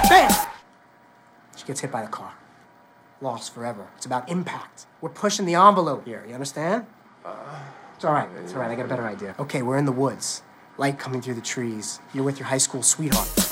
Bam! She gets hit by the car. Lost forever. It's about impact. We're pushing the envelope here, you understand? It's all right, I got a better idea. Okay, we're in the woods. Light coming through the trees. You're with your high school sweetheart.